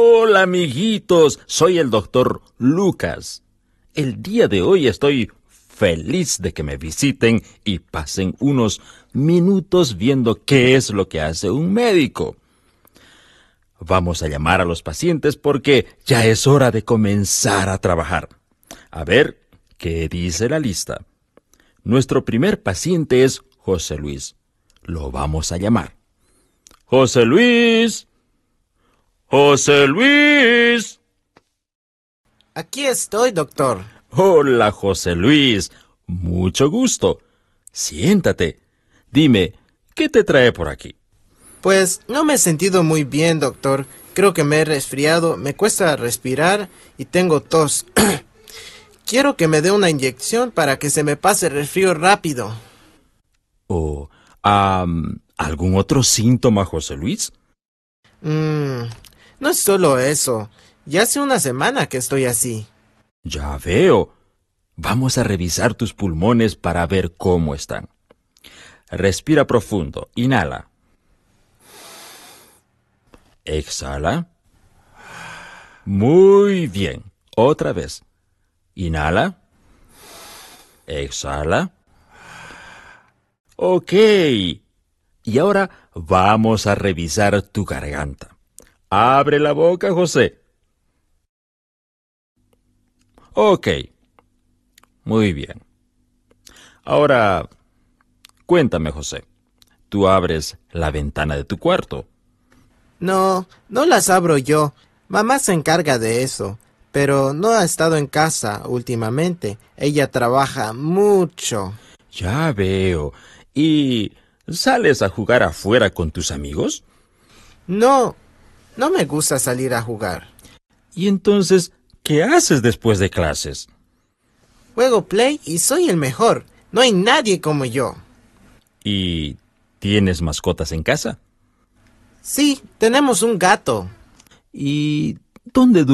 Hola, amiguitos. Soy el doctor Lucas. El día de hoy estoy feliz de que me visiten y pasen unos minutos viendo qué es lo que hace un médico. Vamos a llamar a los pacientes porque ya es hora de comenzar a trabajar. A ver, ¿qué dice la lista? Nuestro primer paciente es José Luis. Lo vamos a llamar. ¡José Luis! ¡José Luis! Aquí estoy, doctor. Hola, José Luis. Mucho gusto. Siéntate. Dime, ¿qué te trae por aquí? Pues no me he sentido muy bien, doctor. Creo que me he resfriado, me cuesta respirar y tengo tos. Quiero que me dé una inyección para que se me pase el resfrío rápido. ¿Algún otro síntoma, José Luis? No es solo eso. Ya hace una semana que estoy así. Ya veo. Vamos a revisar tus pulmones para ver cómo están. Respira profundo. Inhala. Exhala. Muy bien. Otra vez. Inhala. Exhala. Ok. Y ahora vamos a revisar tu garganta. Abre la boca, José. Ok. Muy bien. Ahora, cuéntame, José. ¿Tú abres la ventana de tu cuarto? No las abro yo. Mamá se encarga de eso. Pero no ha estado en casa últimamente. Ella trabaja mucho. Ya veo. ¿Y sales a jugar afuera con tus amigos? No me gusta salir a jugar. ¿Y entonces qué haces después de clases? Juego Play y soy el mejor. No hay nadie como yo. ¿Y tienes mascotas en casa? Sí, tenemos un gato. ¿Y dónde